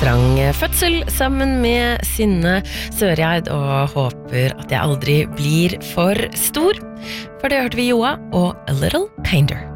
trang fødsel sammen med Synne Søreid og håper at jeg aldri blir for stor. For det hørte vi Joa og A Little Kinder.